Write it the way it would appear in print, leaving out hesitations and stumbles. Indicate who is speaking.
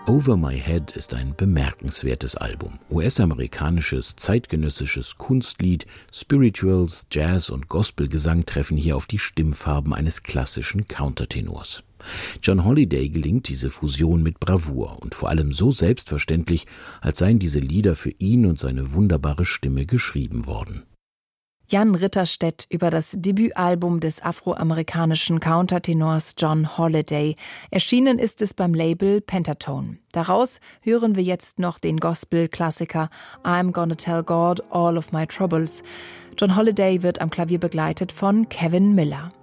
Speaker 1: Over My Head ist ein bemerkenswertes Album. US-amerikanisches, zeitgenössisches Kunstlied, Spirituals, Jazz und Gospelgesang treffen hier auf die Stimmfarben eines klassischen Countertenors. John Holiday gelingt diese Fusion mit Bravour und vor allem so selbstverständlich, als seien diese Lieder für ihn und seine wunderbare Stimme geschrieben worden.
Speaker 2: Jan Ritterstedt über das Debütalbum des afroamerikanischen Countertenors John Holiday. Erschienen ist es beim Label Pentatone. Daraus hören wir jetzt noch den Gospel-Klassiker I'm Gonna Tell God All of My Troubles. John Holiday wird am Klavier begleitet von Kevin Miller.